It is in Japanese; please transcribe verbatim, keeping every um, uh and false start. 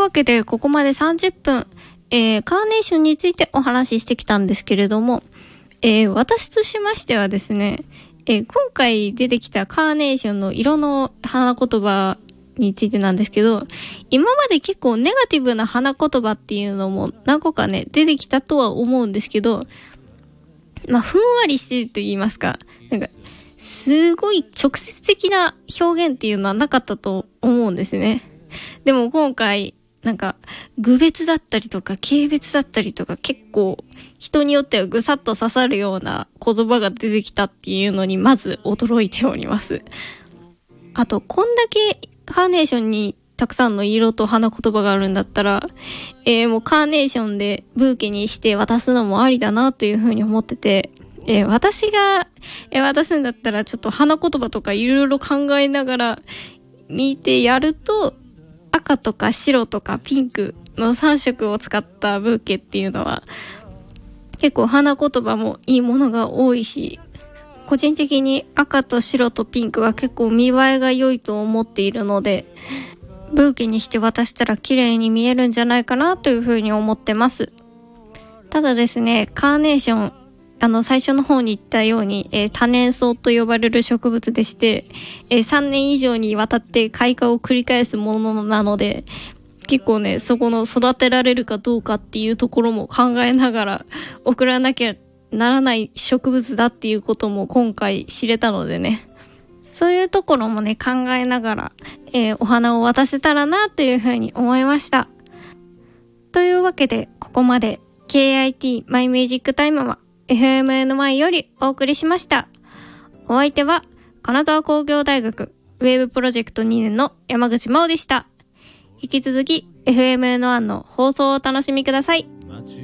わけでここまでさんじゅっぷん、えー、カーネーションについてお話ししてきたんですけれども、えー、私としましてはですね、えー、今回出てきたカーネーションの色の花言葉についてなんですけど、今まで結構ネガティブな花言葉っていうのも何個かね出てきたとは思うんですけど、まあふんわりしてると言いますか、なんかすごい直接的な表現っていうのはなかったと思うんですね。でも今回なんか具別だったりとか軽別だったりとか、結構人によってはぐさっと刺さるような言葉が出てきたっていうのにまず驚いております。あとこんだけカーネーションにたくさんの色と花言葉があるんだったら、えー、もうカーネーションでブーケにして渡すのもありだなというふうに思ってて、えー、私が、えー、渡すんだったらちょっと花言葉とかいろいろ考えながら見てやると、赤とか白とかピンクのさん色を使ったブーケっていうのは結構花言葉もいいものが多いし、個人的に赤と白とピンクは結構見栄えが良いと思っているので、ブーケにして渡したら綺麗に見えるんじゃないかなというふうに思ってます。ただですね、カーネーション、あの最初の方に言ったように、えー、多年草と呼ばれる植物でして、えー、さんねん以上にわたって開花を繰り返すものなので、結構ね、そこの育てられるかどうかっていうところも考えながら送らなきゃならない植物だっていうことも今回知れたのでね、そういうところもね考えながら、えー、お花を渡せたらなというふうに思いました。というわけでここまで ケーアイティー マイミュージックタイムは エフエムエヌワン よりお送りしました。お相手は金沢工業大学ウェブプロジェクトにねんの山口真央でした。引き続き エフエムエヌワン の放送をお楽しみください。